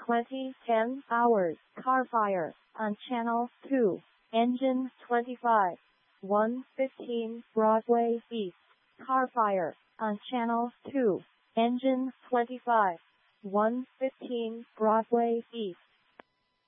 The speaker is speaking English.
2010 hours. Car fire on Channel 2. Engine 25. 115 Broadway East. Car fire on Channel 2. Engine 25. 115 Broadway East.